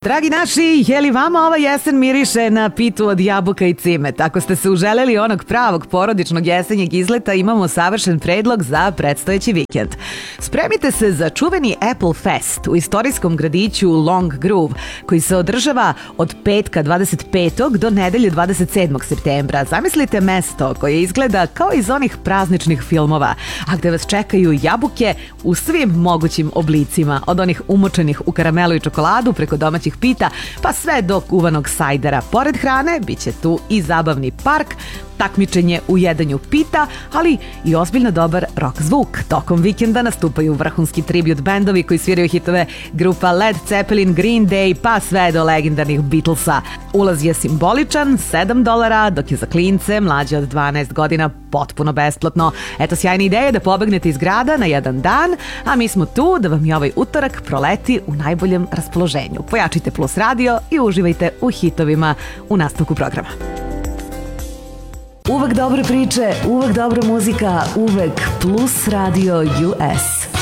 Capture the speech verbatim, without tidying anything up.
Dragi naši, je li vama ova jesen miriše na pitu od jabuka i cimet? Ako ste se uželeli onog pravog porodičnog jesenjeg izleta, imamo savršen predlog za predstojeći vikend. Spremite se za čuveni Apple Fest u istorijskom gradiću Long Grove, koji se održava od petka dvadeset petog do nedelje dvadeset sedmog septembra. Zamislite mesto koje izgleda kao iz onih prazničnih filmova, a gde vas čekaju jabuke u svim mogućim oblicima, od onih umočenih u karamelu i čokoladu preko domaćih pita, pa sve do kuvanog sajdera. Pored hrane, bit će tu i zabavni park, takmičenje u jedanju pita, ali i ozbiljno dobar rock zvuk. Tokom vikenda nastupaju vrhunski tribute bendovi koji sviraju hitove grupa Led Zeppelin, Green Day, pa sve do legendarnih Beatlesa. Ulaz je simboličan, sedam dolara, dok je za klince mlađe od dvanaest godina potpuno besplatno. Eto sjajne ideje da pobegnete iz grada na jedan dan, a mi smo tu da vam i ovaj utorak proleti u najboljem raspoloženju. Pojačite Plus radio i uživajte u hitovima u nastavku programa. Uvek dobre priče, uvek dobra muzika, uvek Plus Radio U S.